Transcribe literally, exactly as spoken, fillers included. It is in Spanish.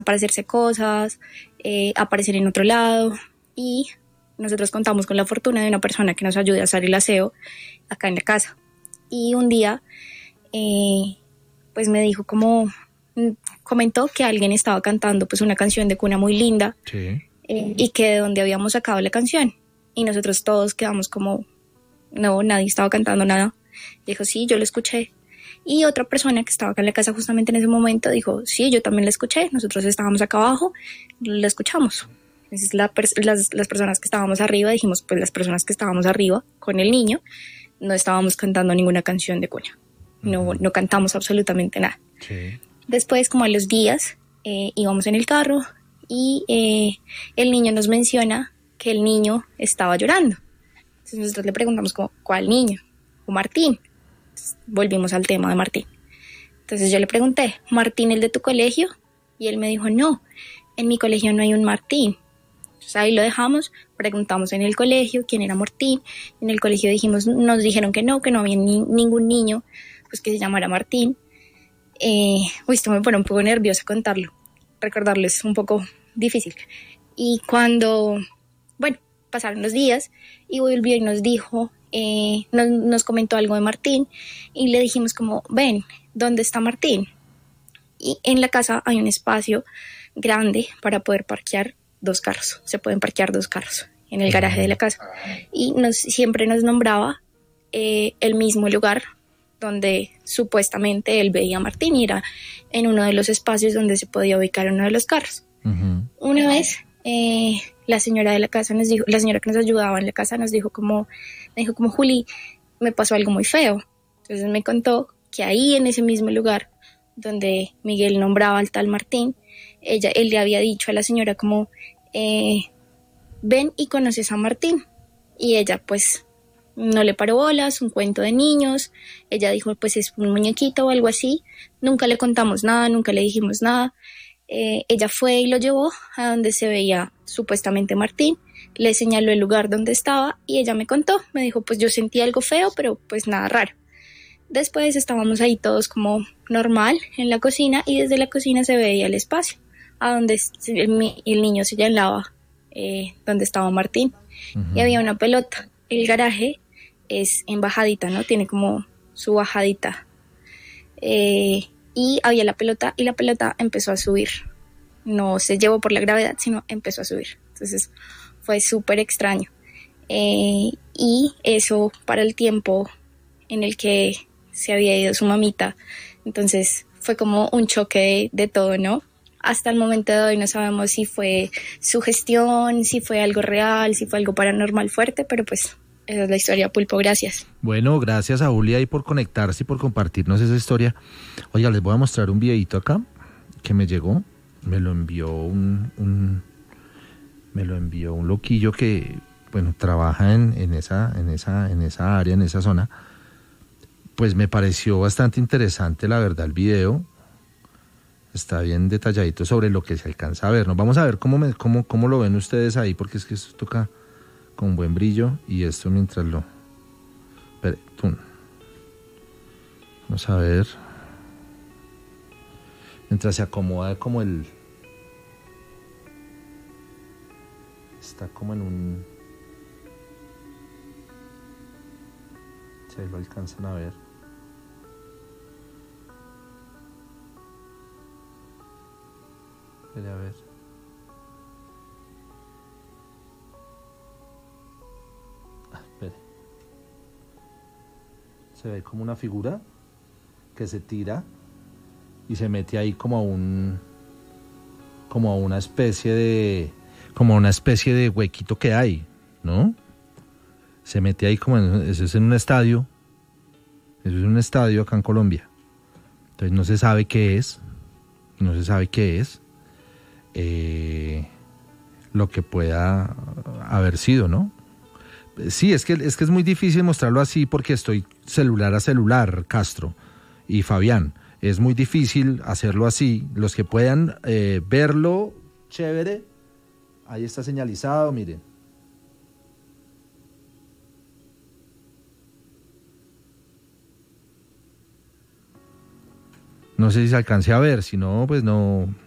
aparecerse cosas, eh, aparecer en otro lado, y nosotros contamos con la fortuna de una persona que nos ayude a hacer el aseo acá en la casa. Y un día, eh, pues me dijo como, comentó que alguien estaba cantando pues una canción de cuna muy linda, Sí. eh, y que de dónde habíamos sacado la canción. Y nosotros todos quedamos como, no, nadie estaba cantando nada. Dijo, sí, yo lo escuché. Y otra persona que estaba acá en la casa justamente en ese momento dijo, sí, yo también la escuché, nosotros estábamos acá abajo, la escuchamos. Entonces la pers- las, las personas que estábamos arriba dijimos, pues las personas que estábamos arriba con el niño no estábamos cantando ninguna canción de cuna, no, Uh-huh. no cantamos absolutamente nada. Sí. Después, como a los días, eh, íbamos en el carro y eh, el niño nos menciona que el niño estaba llorando. Entonces nosotros le preguntamos como, ¿cuál niño? O Martín. Entonces, volvimos al tema de Martín. Entonces yo le pregunté, ¿Martín el de tu colegio? Y él me dijo, no, en mi colegio no hay un Martín. Entonces ahí lo dejamos, preguntamos en el colegio quién era Martín. En el colegio dijimos, nos dijeron que no, que no había ni, ningún niño pues, que se llamara Martín. Eh, uy, esto me pone un poco nerviosa contarlo. Recordarlo es un poco difícil. Y cuando, bueno, pasaron los días y volvió y nos dijo, eh, nos, nos comentó algo de Martín y le dijimos como, ven, ¿dónde está Martín? Y en la casa hay un espacio grande para poder parquear dos carros. Se pueden parquear dos carros en el garaje de la casa. Y nos, siempre nos nombraba eh, el mismo lugar donde supuestamente él veía a Martín y era en uno de los espacios donde se podía ubicar uno de los carros. Uh-huh. Una vez eh, la señora de la casa nos dijo, la señora que nos ayudaba en la casa nos dijo como, me dijo como, Juli, me pasó algo muy feo. Entonces me contó que ahí en ese mismo lugar donde Miguel nombraba al tal Martín, ella, él le había dicho a la señora como, eh, ven y conoces a Martín. Y ella pues no le paró bolas, un cuento de niños. Ella dijo pues es un muñequito o algo así. Nunca le contamos nada, nunca le dijimos nada. Eh, ella fue y lo llevó a donde se veía supuestamente Martín, le señaló el lugar donde estaba y ella me contó, me dijo pues yo sentí algo feo pero pues nada raro. Después estábamos ahí todos como normal en la cocina y desde la cocina se veía el espacio a donde el, el niño señalaba eh, donde estaba Martín. Uh-huh. Y había una pelota. El garaje es en bajadita, ¿no? Tiene como su bajadita. Eh, y había la pelota y la pelota empezó a subir. No se llevó por la gravedad, sino empezó a subir. Entonces fue súper extraño. Eh, y eso para el tiempo en el que se había ido su mamita. Entonces fue como un choque de, de todo, ¿no? Hasta el momento de hoy no sabemos si fue sugestión, si fue algo real, si fue algo paranormal fuerte, pero pues esa es la historia, Pulpo, gracias. Bueno, gracias a Julia ahí por conectarse y por compartirnos esa historia. Oiga, les voy a mostrar un videito acá que me llegó, me lo envió un, un me lo envió un loquillo que, bueno, trabaja en, en esa, en esa, en esa área, en esa zona. Pues me pareció bastante interesante, la verdad, el video. Está bien detalladito sobre lo que se alcanza a ver. Nos vamos a ver cómo, me, cómo, cómo lo ven ustedes ahí, porque es que esto toca con buen brillo. Y esto mientras lo... Espere, pum. Vamos a ver. Mientras se acomoda como el... Está como en un... Si ahí lo alcanzan a ver. Espere, a ver. Ah, espere. Se ve como una figura que se tira y se mete ahí como a un... como a una especie de... como a una especie de huequito que hay, ¿no? Se mete ahí como en... eso es en un estadio. Eso es un estadio acá en Colombia. Entonces no se sabe qué es. No se sabe qué es. Eh, lo que pueda haber sido, ¿no? Sí, es que, es que es muy difícil mostrarlo así porque estoy celular a celular, Castro y Fabián. Es muy difícil hacerlo así. Los que puedan eh, verlo, chévere. Ahí está señalizado, miren. No sé si se alcance a ver, si no, pues no...